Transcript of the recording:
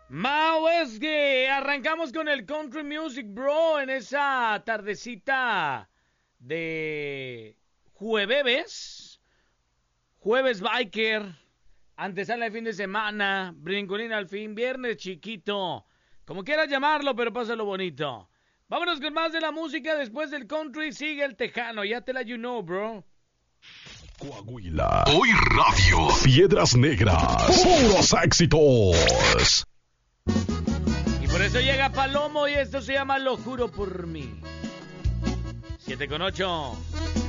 Maweski, arrancamos con el country music, bro, en esa tardecita de jueves biker, antesala de fin de semana, brincolina al fin, viernes chiquito, como quieras llamarlo, pero pásalo bonito. Vámonos con más de la música, después del country sigue el tejano, ya te la you know, bro. Coahuila, Hoy Radio, Piedras Negras, puros éxitos. Y por eso llega Palomo y esto se llama Lo Juro por Mí. 7 con 8.